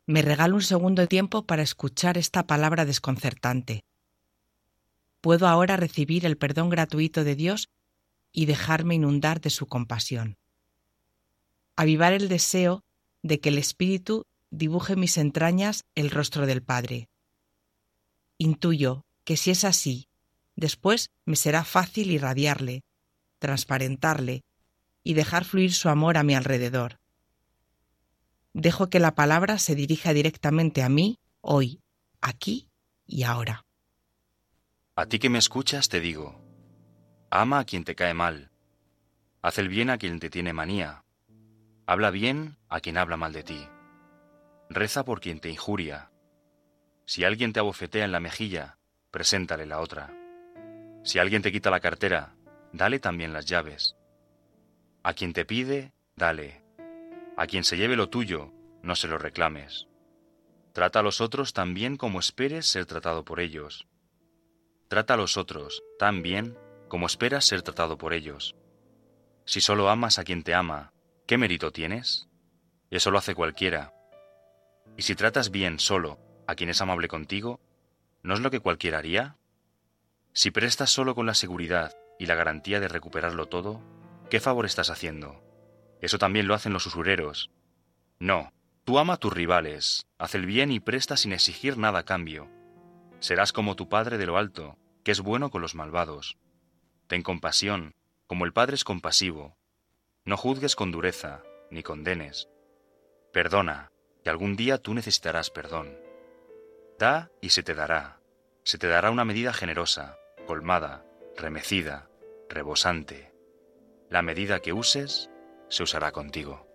Me regalo un segundo de tiempo para escuchar esta palabra desconcertante. Puedo ahora recibir el perdón gratuito de Dios y dejarme inundar de su compasión. Avivar el deseo de que el Espíritu dibuje en mis entrañas el rostro del Padre. Intuyo que si es así, después me será fácil irradiarle, transparentarle y dejar fluir su amor a mi alrededor. Dejo que la palabra se dirija directamente a mí, hoy, aquí y ahora. A ti que me escuchas te digo, ama a quien te cae mal, haz el bien a quien te tiene manía, habla bien a quien habla mal de ti, reza por quien te injuria. Si alguien te abofetea en la mejilla, preséntale la otra. Si alguien te quita la cartera, dale también las llaves. A quien te pide, dale. A quien se lleve lo tuyo, no se lo reclames. Trata a los otros tan bien como esperes ser tratado por ellos. Trata a los otros tan bien como esperas ser tratado por ellos. Si solo amas a quien te ama, ¿qué mérito tienes? Eso lo hace cualquiera. Y si tratas bien solo a quien es amable contigo, ¿no es lo que cualquiera haría? Si prestas solo con la seguridad y la garantía de recuperarlo todo, ¿qué favor estás haciendo? Eso también lo hacen los usureros. No, tú ama a tus rivales, haz el bien y presta sin exigir nada a cambio. Serás como tu Padre de lo alto, que es bueno con los malvados. Ten compasión, como el Padre es compasivo. No juzgues con dureza, ni condenes. Perdona, que algún día tú necesitarás perdón. Da y se te dará. Se te dará una medida generosa, colmada, remecida, rebosante. La medida que uses, se usará contigo.